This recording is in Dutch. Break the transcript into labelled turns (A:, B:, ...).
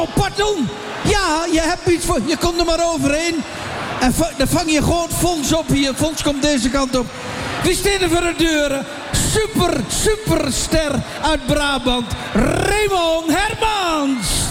A: Oh, pardon. Ja, je hebt iets voor... Je komt er maar overheen. En dan vang je gewoon Fons op hier. Fons komt deze kant op. We staan voor de deuren. Superster uit Brabant. Raymond Hermans.